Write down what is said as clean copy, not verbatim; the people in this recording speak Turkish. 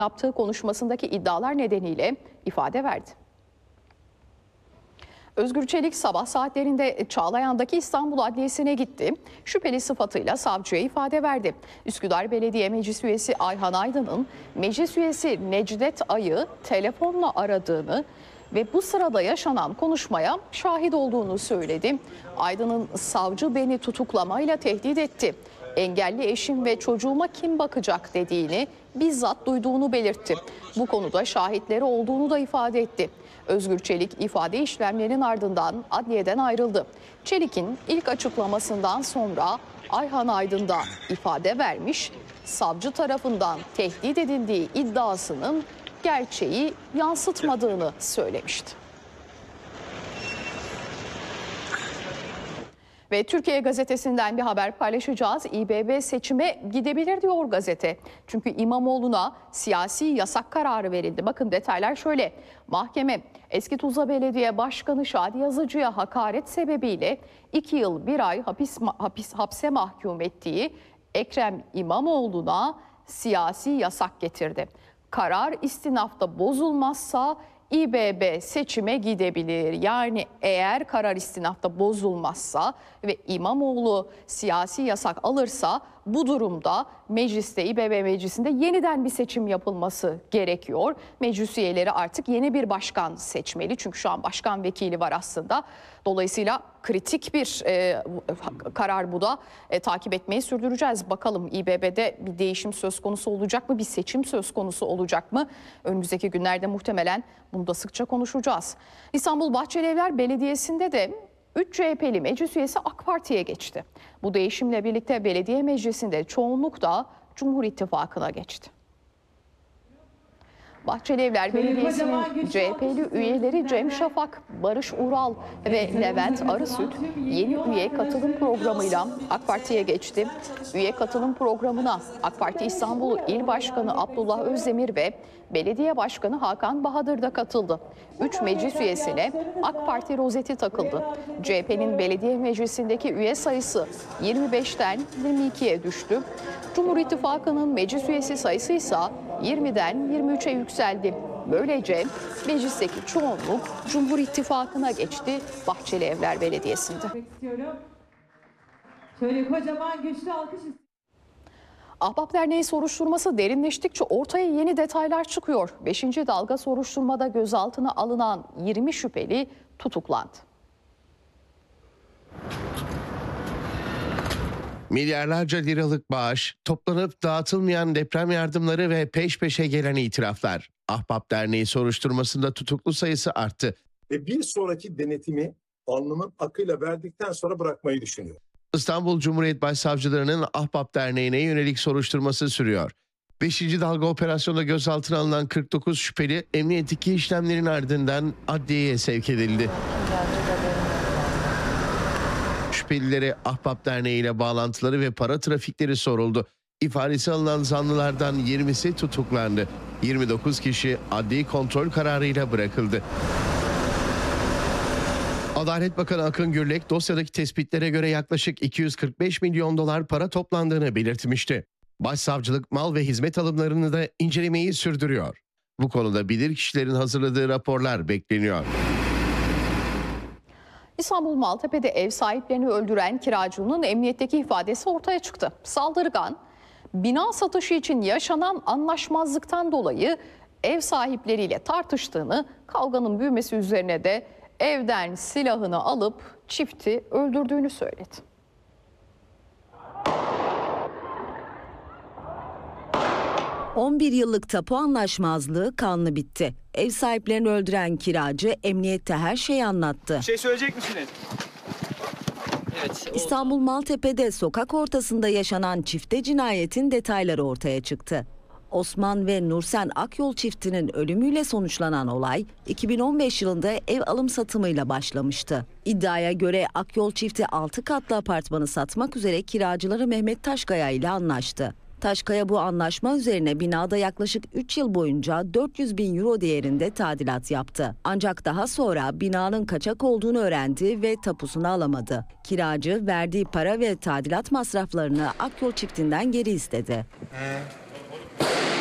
yaptığı konuşmasındaki iddialar nedeniyle ifade verdi. Özgür Çelik sabah saatlerinde Çağlayan'daki İstanbul Adliyesi'ne gitti. Şüpheli sıfatıyla savcıya ifade verdi. Üsküdar Belediye Meclis Üyesi Ayhan Aydın'ın meclis üyesi Necdet Ay'ı telefonla aradığını ve bu sırada yaşanan konuşmaya şahit olduğunu söyledi. Aydın'ın savcı beni tutuklamayla tehdit etti. Engelli eşim ve çocuğuma kim bakacak dediğini bizzat duyduğunu belirtti. Bu konuda şahitleri olduğunu da ifade etti. Özgür Çelik ifade işlemlerinin ardından adliyeden ayrıldı. Çelik'in ilk açıklamasından sonra Ayhan Aydın da ifade vermiş, savcı tarafından tehdit edildiği iddiasının gerçeği yansıtmadığını söylemişti. Ve Türkiye Gazetesi'nden bir haber paylaşacağız. İBB seçime gidebilir diyor gazete. Çünkü İmamoğlu'na siyasi yasak kararı verildi. Bakın detaylar şöyle. Mahkeme eski Tuzla Belediye Başkanı Şadi Yazıcı'ya hakaret sebebiyle 2 yıl 1 ay hapse mahkum ettiği Ekrem İmamoğlu'na siyasi yasak getirdi. Karar istinafta bozulmazsa İBB seçime gidebilir. Yani eğer karar istinafta bozulmazsa ve İmamoğlu siyasi yasak alırsa bu durumda mecliste, İBB meclisinde yeniden bir seçim yapılması gerekiyor. Meclis üyeleri artık yeni bir başkan seçmeli. Çünkü şu an başkan vekili var aslında. Dolayısıyla kritik bir karar bu da. Takip etmeyi sürdüreceğiz. Bakalım İBB'de bir değişim söz konusu olacak mı? Bir seçim söz konusu olacak mı? Önümüzdeki günlerde muhtemelen bunu da sıkça konuşacağız. İstanbul Bahçelievler Belediyesi'nde de 3 CHP'li meclis üyesi AK Parti'ye geçti. Bu değişimle birlikte belediye meclisinde çoğunluk da Cumhur İttifakı'na geçti. Bahçelievler Belediyesi'nin CHP'li üyeleri Cem Şafak, Barış Ural ve Levent Arısüt yeni üye katılım programıyla AK Parti'ye geçti. Üye katılım programına AK Parti İstanbul İl Başkanı Abdullah Özdemir ve Belediye Başkanı Hakan Bahadır da katıldı. 3 meclis üyesine AK Parti rozeti takıldı. CHP'nin belediye meclisindeki üye sayısı 25'ten 22'ye düştü. Cumhur İttifakı'nın meclis üyesi sayısı ise 20'den 23'e yükseldi. Böylece meclisteki çoğunluk Cumhur İttifakı'na geçti Bahçelievler Belediyesi'nde. Şöyle kocaman güçlü alkış. Ahbap Derneği soruşturması derinleştikçe ortaya yeni detaylar çıkıyor. 5. dalga soruşturmada gözaltına alınan 20 şüpheli tutuklandı. Milyarlarca liralık bağış, toplanıp dağıtılmayan deprem yardımları ve peş peşe gelen itiraflar. Ahbap Derneği soruşturmasında tutuklu sayısı arttı. Ve bir sonraki denetimi alnının akıyla verdikten sonra bırakmayı düşünüyor. İstanbul Cumhuriyet Başsavcılığı'nın Ahbap Derneği'ne yönelik soruşturması sürüyor. 5. dalga operasyonda gözaltına alınan 49 şüpheli emniyetteki işlemlerin ardından adliyeye sevk edildi. Şüphelilere Ahbap Derneği ile bağlantıları ve para trafikleri soruldu. İfadesi alınan zanlılardan 20'si tutuklandı. 29 kişi adli kontrol kararıyla bırakıldı. Adalet Bakanı Akın Gürlek dosyadaki tespitlere göre yaklaşık 245 milyon dolar para toplandığını belirtmişti. Başsavcılık mal ve hizmet alımlarını da incelemeyi sürdürüyor. Bu konuda bilirkişilerin hazırladığı raporlar bekleniyor. İstanbul Maltepe'de ev sahiplerini öldüren kiracının emniyetteki ifadesi ortaya çıktı. Saldırgan, bina satışı için yaşanan anlaşmazlıktan dolayı ev sahipleriyle tartıştığını, kavganın büyümesi üzerine de evden silahını alıp çifti öldürdüğünü söyledi. ...11 yıllık tapu anlaşmazlığı kanlı bitti. Ev sahiplerini öldüren kiracı emniyette her şeyi anlattı. Bir şey söyleyecek misiniz? Evet. İstanbul Maltepe'de sokak ortasında yaşanan çifte cinayetin detayları ortaya çıktı. Osman ve Nursen Akyol çiftinin ölümüyle sonuçlanan olay 2015 yılında ev alım satımıyla başlamıştı. İddiaya göre Akyol çifti 6 katlı apartmanı satmak üzere kiracıları Mehmet Taşkaya ile anlaştı. Taşkaya bu anlaşma üzerine binada yaklaşık 3 yıl boyunca 400 bin euro değerinde tadilat yaptı. Ancak daha sonra binanın kaçak olduğunu öğrendi ve tapusunu alamadı. Kiracı verdiği para ve tadilat masraflarını Akyol çiftinden geri istedi.